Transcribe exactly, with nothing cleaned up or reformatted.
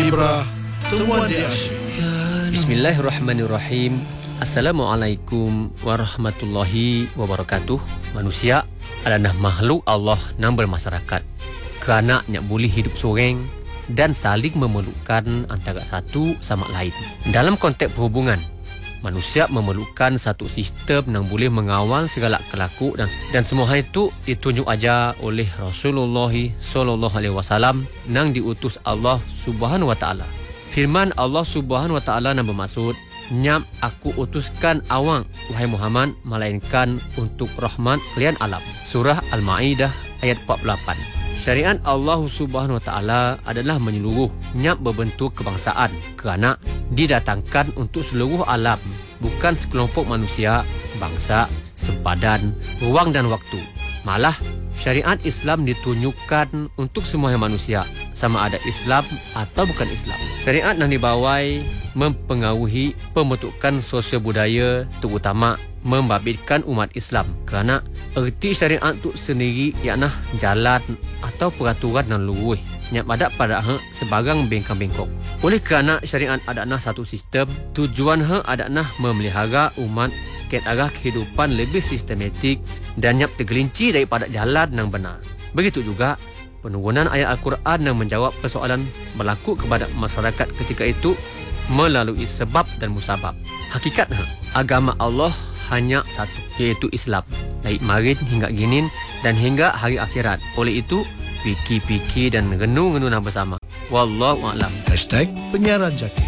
Ibrah, temuan di asyik. Bismillahirrahmanirrahim. Assalamualaikum warahmatullahi wabarakatuh. Manusia adalah makhluk Allah yang bermasyarakat. Kerana nak boleh hidup seorang dan saling memerlukan antara satu sama lain. Dalam konteks perhubungan, manusia memerlukan satu sistem yang boleh mengawal segala kelaku dan dan semua hal itu ditunjuk aja oleh Rasulullah sallallahu alaihi wasallam yang diutus Allah Subhanahu wa taala. Firman Allah Subhanahu wa taala yang bermaksud, "Nyam aku utuskan awang wahai Muhammad melainkan untuk rahmat kalian alam." Surah Al-Maidah ayat empat puluh lapan. Syariat Allah Subhanahu wa taala adalah menyeluruh, nyap berbentuk kebangsaan kerana didatangkan untuk seluruh alam, bukan sekelompok manusia, bangsa, sempadan, ruang dan waktu. Malah syariat Islam ditunjukkan untuk semua manusia, sama ada Islam atau bukan Islam. Syariat yang dibawai mempengaruhi pembentukan sosial budaya, terutama membabitkan umat Islam, kerana erti syariat itu sendiri ialah jalan atau peraturan yang lurus yang ada pada hak sebarang bengkang-bengkok. Oleh kerana syariat adalah satu sistem, tujuan hak adalah memelihara umat ke arah kehidupan lebih sistematik dan nyap tergelinci daripada jalan yang benar. Begitu juga penurunan ayat Al-Quran yang menjawab persoalan berlaku kepada masyarakat ketika itu melalui sebab dan musabab. Hakikatnya agama Allah hanya satu, iaitu Islam, dari kemarin hingga ginin dan hingga hari akhirat. Oleh itu, fikir-fikir dan renung-renung bersama. Wallahu a'lam. Hashtag Penyiaran Jati.